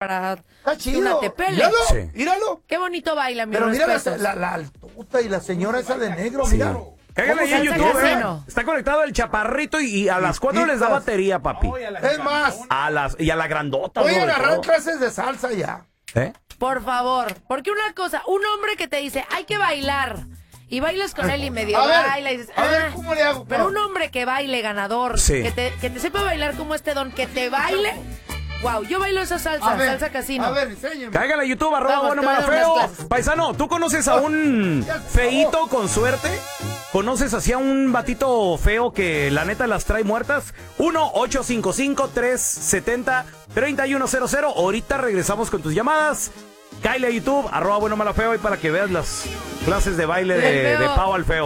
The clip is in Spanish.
para Está que chido. una te pele. Míralo, Sí. míralo. Qué bonito baila, mi Pero mira respetos. la altuta y la señora esa de negro, Sí. mira. Cáiganle ahí en salsa YouTube, casino? Está conectado el chaparrito y a las 4 les da Chiquitas. batería, papi. Es más, Y a la grandota. voy a sobre agarrar todo. clases de salsa ya. ¿Eh? Por favor, porque una cosa, un hombre que te dice, hay que bailar, y bailas con él y medio A ver, baila, y dices, a ver, ¿cómo le hago? Pero un hombre que baile ganador, Sí. que te sepa bailar como este don, que te baile, wow, yo bailo esa salsa, A ver, salsa casino. A ver, enséñame. Cáigale a YouTube, @ Vamos, bueno, te voy a mala, dar unas feo. clases. Paisano, ¿tú conoces a un feíto con suerte? ¿Conoces así a un batito feo que la neta las trae muertas? 1-855-370-3100. Ahorita regresamos con tus llamadas. Cáile a YouTube, @ bueno, mala, feo, y para que veas las clases de baile de Pau al Feo.